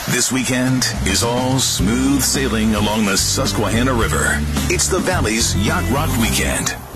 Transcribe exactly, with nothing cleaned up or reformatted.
This weekend is all smooth sailing along the Susquehanna River. It's the Valley's Yacht Rock Weekend.